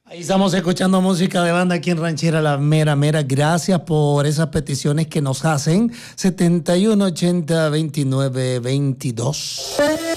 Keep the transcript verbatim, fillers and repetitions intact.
Ahí estamos escuchando música de banda aquí en Ranchera La Mera Mera. Gracias por esas peticiones que nos hacen. setenta y uno ochenta veintinueve veintidós.